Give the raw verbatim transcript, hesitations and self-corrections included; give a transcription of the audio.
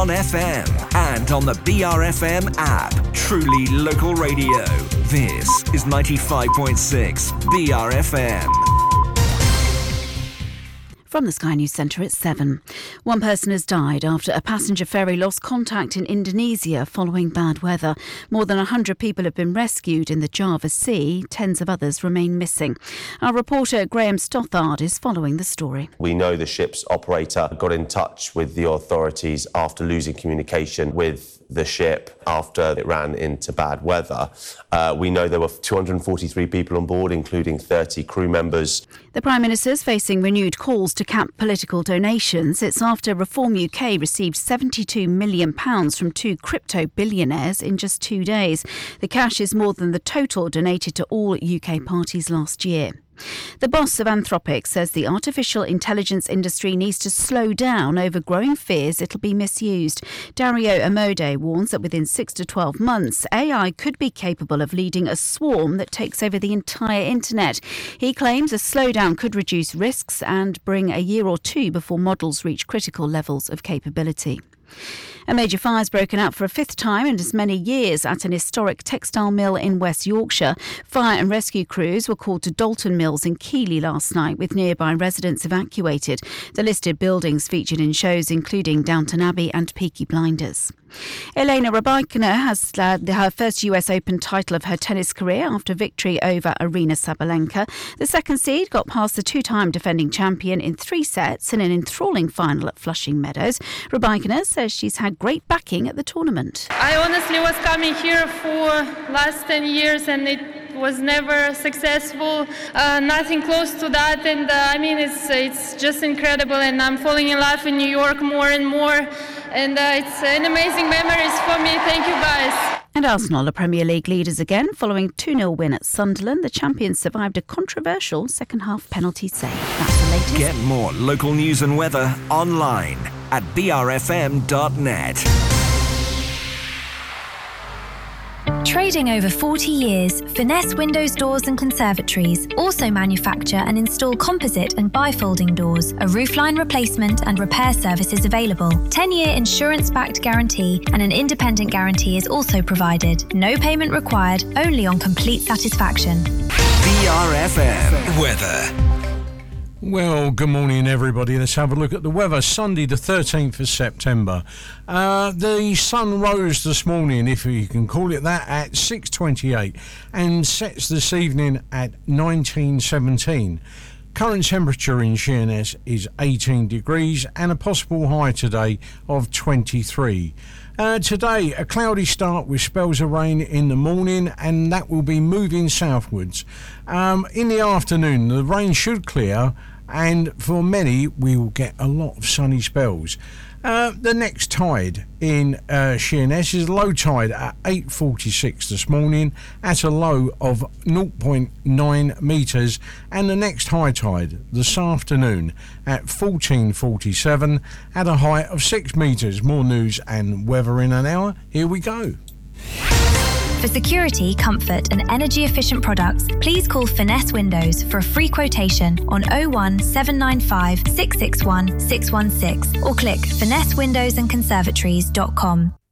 on F M and on the B R F M app. Truly local radio. This is ninety-five point six B R F M. From the Sky News Centre at seven. One person has died after a passenger ferry lost contact in Indonesia following bad weather. More than one hundred people have been rescued in the Java Sea. Tens of others remain missing. Our reporter Graham Stothard is following the story. We know the ship's operator got in touch with the authorities after losing communication with the ship after it ran into bad weather. Uh, we know there were two hundred forty-three people on board, including thirty crew members. The Prime Minister's facing renewed calls to cap political donations. It's after Reform U K received seventy-two million pounds from two crypto billionaires in just two days. The cash is more than the total donated to all U K parties last year. The boss of Anthropic says the artificial intelligence industry needs to slow down over growing fears it'll be misused. Dario Amodei warns that within six to twelve months, A I could be capable of leading a swarm that takes over the entire internet. He claims a slowdown could reduce risks and bring a year or two before models reach critical levels of capability. A major fire has broken out for a fifth time in as many years at an historic textile mill in West Yorkshire. Fire and rescue crews were called to Dalton Mills in Keighley last night, with nearby residents evacuated. The listed buildings featured in shows including Downton Abbey and Peaky Blinders. Elena Rybakina has uh, her first U S Open title of her tennis career after victory over Aryna Sabalenka. The second seed got past the two-time defending champion in three sets in an enthralling final at Flushing Meadows. Rybakina says she's had great backing at the tournament. I honestly was coming here for last ten years and it was never successful, uh, nothing close to that, and uh, I mean it's it's just incredible, and I'm falling in love in New York more and more, and uh, it's an amazing memories for me. Thank you guys. And Arsenal are Premier League leaders again following two nil win at Sunderland. The champions survived a controversial second half penalty save. That's the latest. Get more local news and weather online at b r f m dot net. Trading over forty years, Finesse Windows, Doors and Conservatories also manufacture and install composite and bifolding doors. A roofline replacement and repair service is available. ten-year insurance-backed guarantee and an independent guarantee is also provided. No payment required, only on complete satisfaction. B R F M weather. Well, good morning, everybody. Let's have a look at the weather. Sunday, the thirteenth of September. Uh, the sun rose this morning, if you can call it that, at six twenty-eight and sets this evening at nineteen seventeen. Current temperature in Sheerness is eighteen degrees and a possible high today of twenty-three. Uh, today, a cloudy start with spells of rain in the morning, and that will be moving southwards. Um, in the afternoon, the rain should clear, and for many, we will get a lot of sunny spells. Uh, the next tide in uh, Sheerness is low tide at eight forty-six this morning at a low of zero point nine metres, and the next high tide this afternoon at fourteen forty-seven at a height of six metres. More news and weather in an hour. Here we go. For security, comfort and energy efficient products, please call Finesse Windows for a free quotation on oh one seven nine five six six one six one six or click finesse windows and conservatories dot com.